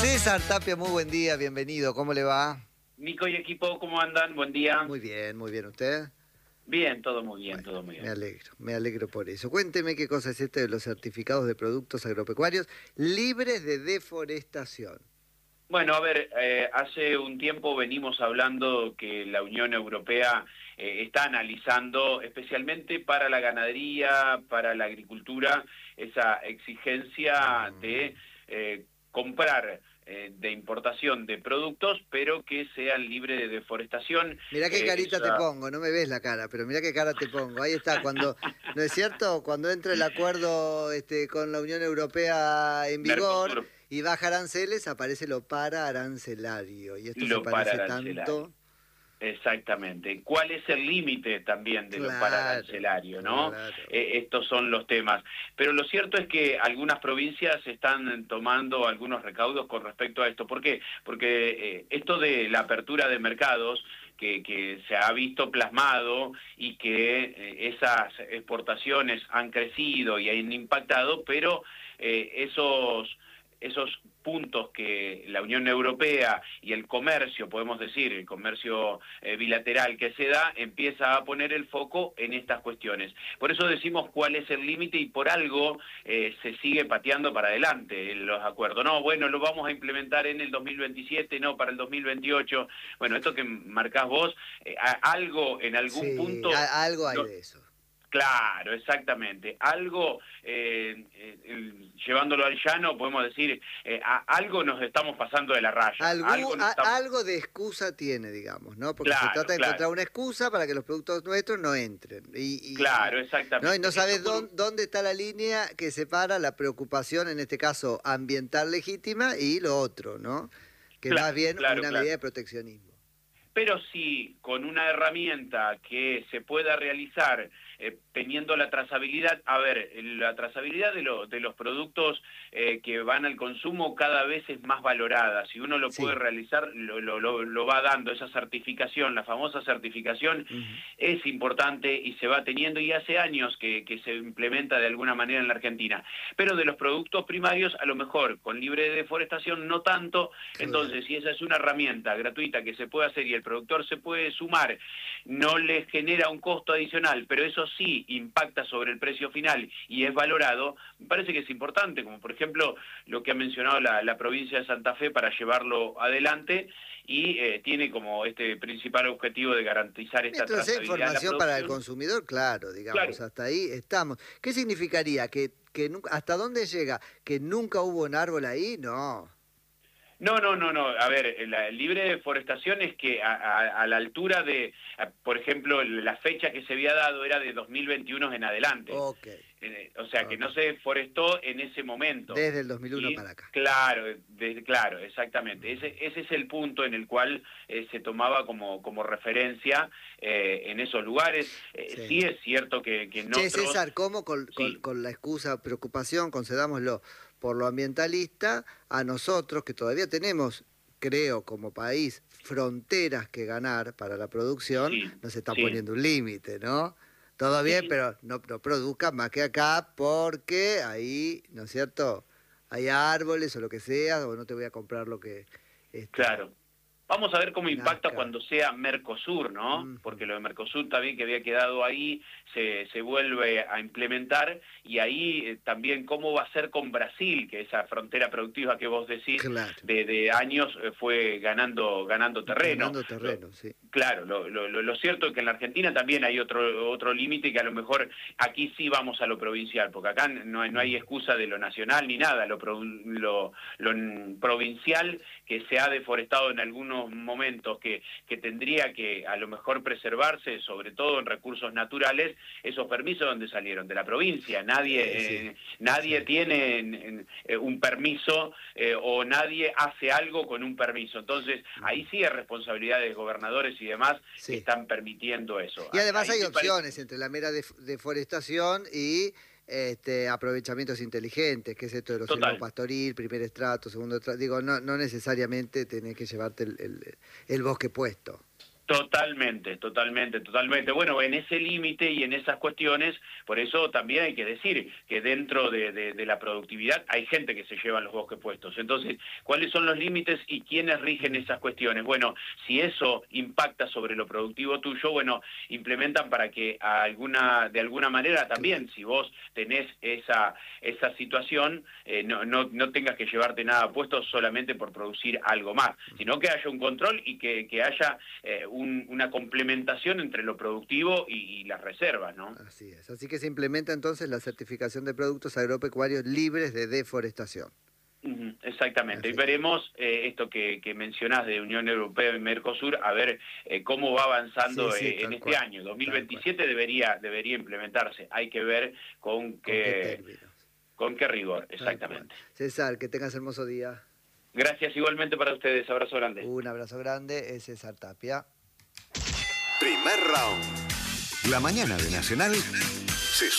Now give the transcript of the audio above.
César Tapia, muy buen día, bienvenido, ¿cómo le va? Nico y equipo, ¿cómo andan? Buen día. Muy bien, ¿usted? Bien, todo muy bien, Bueno, todo muy bien. me alegro por eso. Cuénteme qué cosa es esto de los certificados de productos agropecuarios libres de deforestación. Bueno, a ver, hace un tiempo venimos hablando que la Unión Europea está analizando, especialmente para la ganadería, para la agricultura, esa exigencia de comprar de importación de productos, pero que sean libres de deforestación. Mirá qué carita te pongo, no me ves la cara, pero mirá qué cara te pongo. Ahí está, cuando, ¿no es cierto? Cuando entra el acuerdo con la Unión Europea en vigor Mercosur, y baja aranceles, aparece lo para arancelario. Y esto se lo parece paraarancelario. tanto. Exactamente. ¿Cuál es el límite también de lo Claro, paraarancelario, no? claro. Estos son los temas. Pero lo cierto es que algunas provincias están tomando algunos recaudos con respecto a esto. ¿Por qué? Porque esto de la apertura de mercados que se ha visto plasmado y que esas exportaciones han crecido y han impactado, pero esos puntos que la Unión Europea y el comercio, podemos decir, el comercio bilateral que se da, empieza a poner el foco en estas cuestiones. Por eso decimos cuál es el límite y por algo se sigue pateando para adelante los acuerdos. No, bueno, lo vamos a implementar en el 2027, no, para el 2028. Bueno, esto que marcás vos, algo en algún Sí, punto... algo hay No, de eso. claro, exactamente. Algo, llevándolo al llano, podemos decir, algo nos estamos pasando de la raya. Algo nos estamos... Algo de excusa tiene, digamos, ¿no? Porque se Claro, trata de claro, encontrar una excusa para que los productos nuestros no entren. claro, ¿No? Y no exactamente. Eso sabes por un... dónde está la línea que separa la preocupación, en este caso ambiental legítima, y lo otro, ¿no? Que es más Claro, bien claro, una claro. medida de proteccionismo. Pero sí, con una herramienta que se pueda realizar teniendo la trazabilidad, a ver, la trazabilidad de los productos que van al consumo cada vez es más valorada. Si uno lo puede Sí. realizar, lo va dando. Esa certificación, la famosa certificación, Ujú. es importante y se va teniendo, y hace años que se implementa de alguna manera en la Argentina. Pero de los productos primarios, a lo mejor con libre deforestación no tanto. Claro. Entonces, si esa es una herramienta gratuita que se puede hacer y el productor se puede sumar, no le genera un costo adicional, pero eso sí impacta sobre el precio final y es valorado, me parece que es importante, como por ejemplo lo que ha mencionado la provincia de Santa Fe para llevarlo adelante, y tiene como este principal objetivo de garantizar esta Mientras sea trazabilidad de la información para el producción. consumidor, claro, digamos, Claro. hasta ahí estamos. ¿Qué significaría? ¿Que nunca, hasta dónde llega? ¿Que nunca hubo un árbol ahí? No. No, no, no, no. A ver, la libre deforestación es que a la altura de, por ejemplo, la fecha que se había dado era de 2021 en adelante. Ok, O sea, que ok. no se deforestó en ese momento. Desde el 2001 Y para acá. claro, claro, exactamente. Ese es el punto en el cual se tomaba como referencia en esos lugares. Sí Sí. es cierto que en Che, otros, César, ¿cómo sí, con la excusa, preocupación, concedámoslo, por lo ambientalista, a nosotros que todavía tenemos, creo, como país, fronteras que ganar para la producción, sí, nos están sí. poniendo un límite, ¿no? Todo bien, Sí, pero no produzcan más que acá porque ahí, ¿no es cierto? Hay árboles o lo que sea, o no te voy a comprar lo que claro. Vamos a ver cómo impacta nazca. cuando sea Mercosur, ¿no? Ujú. Porque lo de Mercosur también que había quedado ahí, se vuelve a implementar, y ahí también cómo va a ser con Brasil, que esa frontera productiva que vos decís Claro, de años fue ganando terreno. ganando terreno, sí. Claro, lo cierto es que en la Argentina también hay otro límite, que a lo mejor aquí sí vamos a lo provincial, porque acá no hay excusa de lo nacional ni nada. Lo provincial, que se ha deforestado en algunos momentos, que tendría que a lo mejor preservarse, sobre todo en recursos naturales, esos permisos ¿dónde salieron? De la provincia. Sí, Nadie sí. tiene un permiso, o nadie hace algo con un permiso. Entonces, ahí sí es responsabilidad de gobernadores y demás que Sí. están permitiendo eso. Y además Ahí hay me parece... opciones entre la mera deforestación y aprovechamientos inteligentes, que es esto de los Total. silvopastoril, primer estrato, segundo estrato. Digo, no necesariamente tenés que llevarte el bosque puesto. Totalmente, totalmente, totalmente. Bueno, en ese límite y en esas cuestiones, por eso también hay que decir que dentro de la productividad hay gente que se lleva los bosques puestos. Entonces, ¿cuáles son los límites y quiénes rigen esas cuestiones? Bueno, si eso impacta sobre lo productivo tuyo, bueno, implementan para que de alguna manera también, si vos tenés esa situación, no tengas que llevarte nada puesto solamente por producir algo más, sino que haya un control y que haya una complementación entre lo productivo y las reservas, ¿no? Así es. Así que se implementa entonces la certificación de productos agropecuarios libres de deforestación. Exactamente. Así Y veremos esto que mencionás de Unión Europea y Mercosur, a ver cómo va avanzando en este año. 2027 debería implementarse. Hay que ver ¿Con qué términos? Con qué rigor, exactamente. César, que tengas hermoso día. Gracias igualmente para ustedes. Abrazo grande. Un abrazo grande. Es César Tapia. Primer round. La mañana de Nacional